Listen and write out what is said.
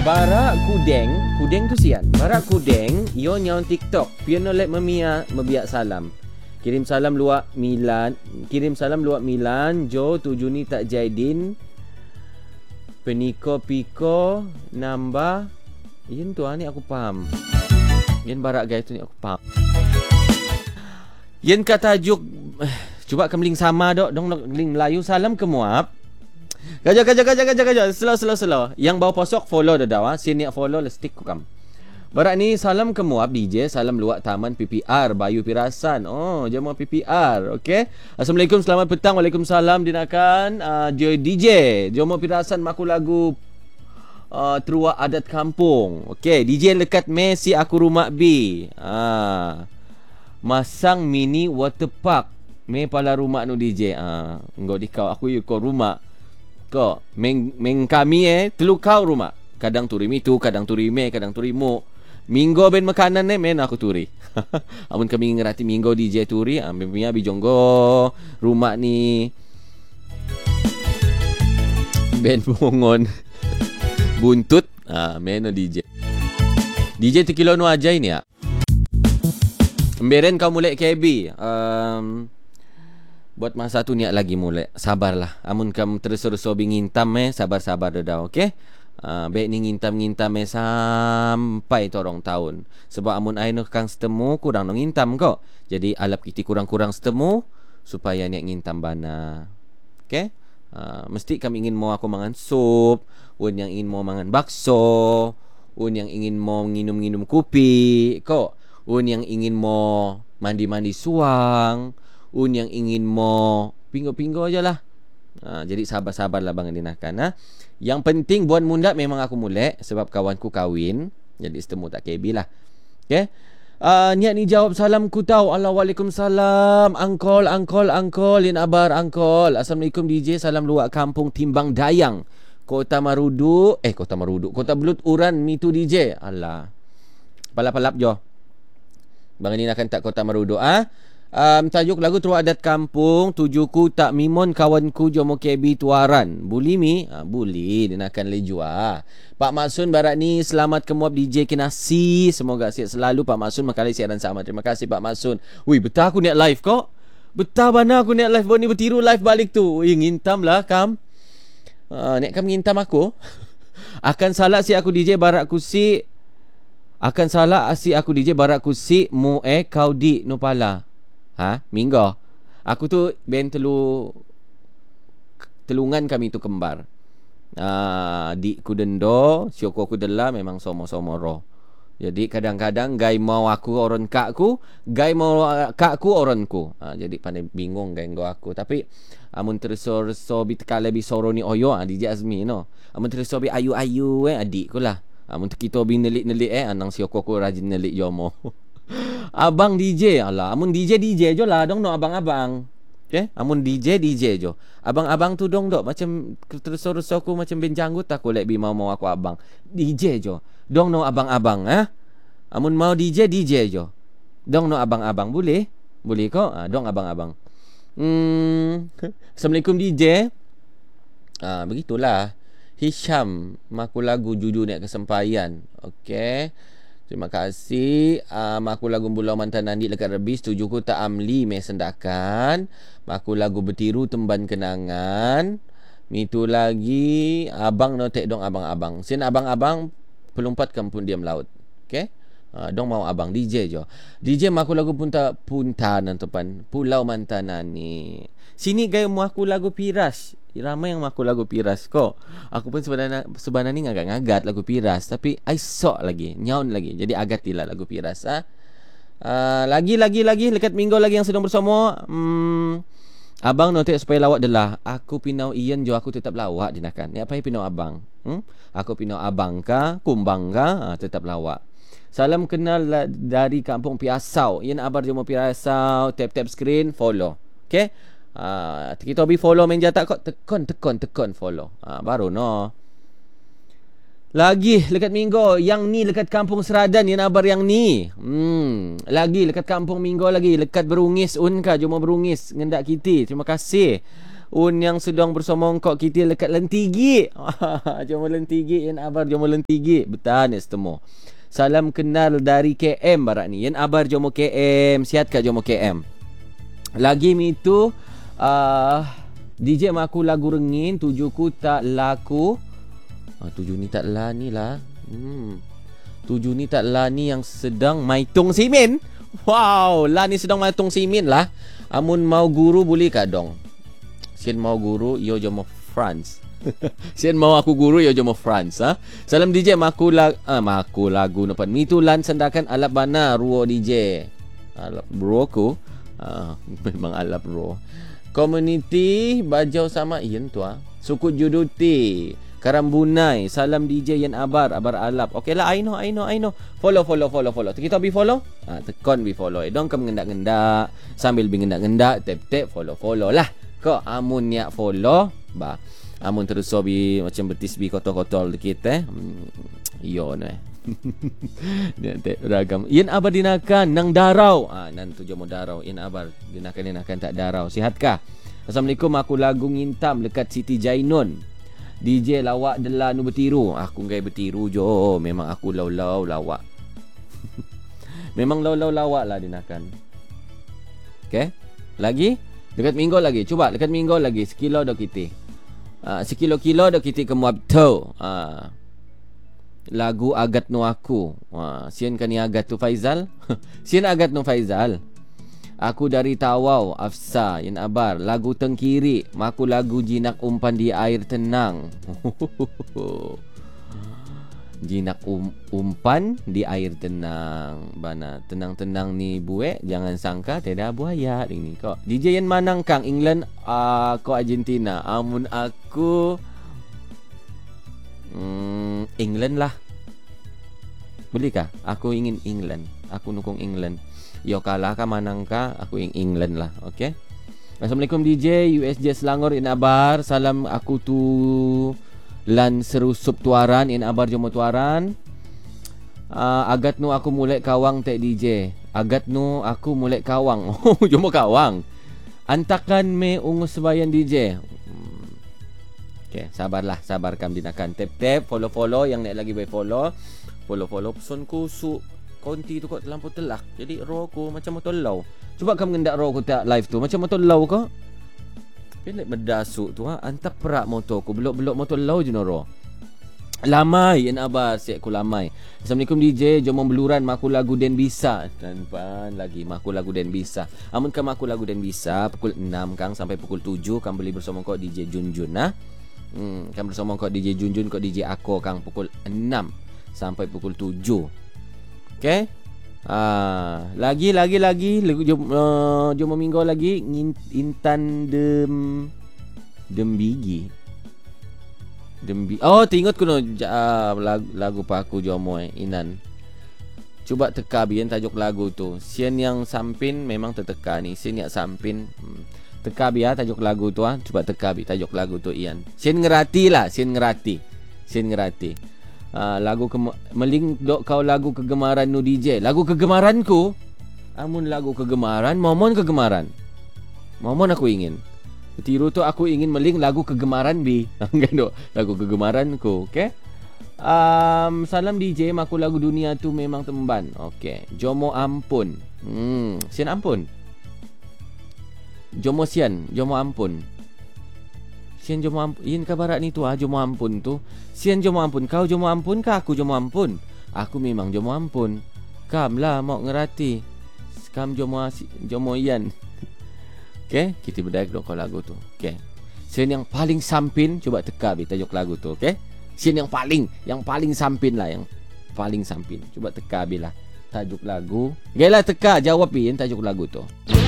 Barak kudeng tu sian. Barak kudeng, yo nyaw TikTok. Piano lek mebiak salam. Kirim salam luak Milan, Jo tuju ni tak jaidin. Peniko piko nambah. Yen tu ni aku faham. Yen barak guys tu ni aku faham. Yen kata tajuk cuba kemeling sama dok, dong kemeling Melayu salam ke muap. Gajah. Slow. Yang bau posok follow dah dawa. Sini follow le stick ku kam. Barak ni salam ke muap DJ, salam luak taman PPR Bayu Pirasan. Oh, jamu PPR. Okey. Assalamualaikum, selamat petang. Waalaikumsalam dinakan DJ. Jamu Pirasan maku lagu Terua Adat Kampung. Okey, DJ dekat Messi aku rumah B. Masang mini water park. Me pala rumah nu DJ. Engkau dikau aku kau rumah. Kau meng kami telu kau rumah. Kadang turi mi tu, kadang turi me, kadang turi mo. Minggo ben makanan men aku turi. Amun kami ngerati minggo DJ turi, punya bijonggo rumah ni. Ben bungon buntut, men DJ. DJ tekilo nu aja ini ya. Mberen kau mulai KB. Buat masa tu niat lagi mulai. Sabarlah. Amun kamu terus-terus ngintam sabar-sabar dah, okey? Baik ni ngintam sampai torong tahun. Sebab amun ai nak kang setemu kurang nang ngintam kok. Jadi alap kita kurang-kurang setemu supaya niat ngintam bana. Okey? Mesti kami ingin mau aku mangan sup, un yang ingin mau mangan bakso, un yang ingin mau minum kopi, kok. Un yang ingin mau mandi-mandi suang, un yang ingin mau pinggo-pinggo aja lah. Jadi sabar-sabarlah bang dinakan. Yang penting buat mundak memang aku mulai sebab kawanku kahwin. Jadi setemu tak KB lah. Okay. Niat ni jawab salam ku tahu. Waalaikumsalam. Angkol. Lin abar angkol. Assalamualaikum DJ. Salam luak kampung Timbang Dayang. Kota Marudu. Kota Belut Uran Mitu DJ. Alah. Palap-palap jo. Bang ini akan tak Kota Marudu tajuk lagu Terua Adat Kampung. Tujuku tak mimon kawanku jomo KB tuaran. Buli mi? Buli. Dia akan lejua. Pak Masun barat ni selamat kemuap DJ Kinasi. Semoga sihat selalu Pak Masun. Makali siaran sama. Terima kasih Pak Masun. Wih, betah aku niat live kok. Betah mana aku niat live. Ni bertiru live balik tu. Wih, ngintam lah kam. Niat kam ngintam aku. Akan salah si aku DJ barat kusi. Mu kau di nupala. Minggu. Aku tu ben telungan kami tu kembar. Dik ku dendo, syoko ku dela memang somo-somo roh. Jadi kadang-kadang gai mau aku orang kakku, gai mau kakku oranku. Jadi pandai bingung gai nggo aku. Tapi amun terso bit kala bi soro ni oyo DJ Azmi no. Amun terso bi ayu-ayu adik ku lah. Amun kita bi nelik-nelik anang syoko ku rajin nelik jomo. Abang DJ alah. Amun DJ jo lah dong no abang-abang. Okay? Amun DJ jo. Abang-abang tu dong dok macam terus aku macam benjanggut aku lek bi mau aku abang. DJ jo. Dong no abang-abang Amun mau DJ jo. Dong no abang-abang boleh? Boleh kok. Dong abang-abang. Assalamualaikum DJ. Begitulah. Hisham maku lagu jujur nek kesempayan. Okey. Terima kasih. Maku lagu Bulau Mantan Nandi lekat rebis. Tujuku tak amli me sendakan. Maku lagu bertiru temban kenangan. Mitu lagi abang no tek dong abang-abang. Sin abang-abang pelumpat kampung diam laut. Okey. Dong mau abang DJ jo. DJ maku lagu punta nantepan Pulau Mantan Nandi. Sini gaya maku lagu Piras. Ramai yang maku lagu Piras kok. Aku pun sebenarnya ni ngagat-ngagat lagu Piras. Tapi I sok lagi. Nyaun lagi. Jadi agatilah lagu Piras. Lagi. Lekat minggu lagi yang sedang bersama. Abang notek supaya lawak adalah. Aku pinau Ian jo aku tetap lawak dinakan. Ni apa yang pinau abang? Aku pinau abang ka? Kumbang ka? Tetap lawak. Salam kenal dari kampung Piasau. Ian abar jo mau Piasau. Tap screen. Follow. Okay? Kita bi follow main jatah kok tekan follow. Baru no. Lagi dekat minggu yang ni dekat kampung Seradan yang abar yang ni. Lagi dekat kampung minggu lagi dekat Berungis unka cuma Berungis ngendak kita. Terima kasih. Un yang sedang bersama kok kita dekat Lentigi. Jom Lentigi Yan Abar jom Lentigi. Betul ni setemu. Salam kenal dari KM barat ni. Yan Abar jom KM. Sihat ka jom KM. Lagi itu DJ maku lagu rengin. Tujuku tak laku. Tujuh ni tak lah ni lah. Tujuh ni tak lah ni yang sedang maitung simin. Wow, lah ni sedang maitung simin lah. Amun mau guru boleh ka dong. Sian mau guru yo jomo France. Sian mau aku guru yo jomo France ha. Salam DJ maku lagu napan. Mitulan sendakan alap bana ruo DJ. Alap bro ku. Memang alap bro. Community bajau sama iyan tu Suku Juduti. Karambunai. Salam DJ Yan Abar alap. Okay lah, I know. Follow. Kita bi follow. Tekon bi follow. Dong kam ngendak-ngendak. Sambil bi ngendak-ngendak. Tap follow lah. Kau amun niat follow. Amun terus bi macam betis bi kotol-kotol dikit Yo ne. Ragam. Yan Abar dinakan nang darau. Nan tu jomo darau. Yan Abar dinakan tak darau. Sihat kah? Assalamualaikum. Aku lagu ngintam dekat Siti Jainun. DJ lawak delah nu bertiru. Aku ngai bertiru jo. Memang aku lau lawak. Memang lau lawak lah dinakan. Okay. Lagi? Dekat minggu lagi. Cuba dekat minggu lagi. Sekilo dah kita. Sekilo-kilo dah kita ke muabto. Lagu Agat No Aku. Sian kan ni Agat tu Faizal? Sian Agat No Faizal. Aku dari Tawau, Afsa, Yan Abar. Lagu Tengkiri. Maku lagu Jinak Umpan di Air Tenang. Jinak umpan di air tenang. Bana tenang-tenang ni buek. Jangan sangka tidak buaya ini kok. DJ Yan Manang Kang England, ko Argentina. Amun aku England lah. Boleh kah? Aku ingin England. Aku nukung England. Yo kalah ka manang ka, aku ing England lah. Okay. Assalamualaikum DJ USJ Selangor Yan Abar. Salam aku tu lan serusup tuaran Yan Abar jomo tuaran. Agat nu aku mulai kawang tek DJ. Agat nu aku mulai kawang. Jomo kawang. Antakan me ungu sebayan DJ. Okay, sabarlah, sabarkan dinakan. Tap follow yang nak lagi by follow. Follow pesan ku su konti tu kau terlampau telak. Jadi roh aku macam motor lau. Cuba kamu ngendak roh aku tak live tu macam motor lau kau. Pelik berdasuk tu Antap perak motor aku. Belok-belok motor lau je no roh. Lamai Yan Abar. Siap aku lamai. Assalamualaikum DJ. Jom membeluran maku lagu Den Bisa. Tanpan lagi maku lagu Den Bisa. Amun kan maku lagu Den Bisa pukul 6 Kang sampai pukul 7 Kang beli bersama kau DJ Junjun kan bersama kau DJ Junjun kau DJ Ako Kang pukul 6 sampai pukul 7. Okay. Lagi jom minggu lagi Intan Dembigi. Tingot kuno lagu pa aku jomo Inan. Cuba teka bian tajuk lagu tu. Sian yang sampin memang terteka ni. Sian yang sampin teka biar tajuk lagu tu Cuba teka bi tajuk lagu tu Ian. Sian ngerati lah, sian ngerati. Lagu meling dok kau lagu kegemaran nu DJ. Lagu kegemaranku. Amun lagu kegemaran, momon kegemaran. Momon aku ingin. Tiru tu aku ingin meling lagu kegemaran bi. Enggak dok, lagu kegemaranku, okey? Salam DJ, maku lagu dunia tu memang temban. Okey. Jomo ampun. Sian ampun. Jomo ampun. Sian jomo ampun. Ian kabarat ni tu jomo ampun tu. Sian jomo ampun. Kau jomo ampun kah aku jomo ampun? Aku memang jomo ampun. Kam lah mau ngerati. Kam jomo Ian. Okay, kita berdayak dok kau lagu tu. Okay. Sian yang paling sampin coba teka bi tajuk lagu tu, okay? Sian yang paling sampin lah, yang paling sampin. Coba teka bi lah tajuk lagu. Gailah teka jawab bi tajuk lagu tu.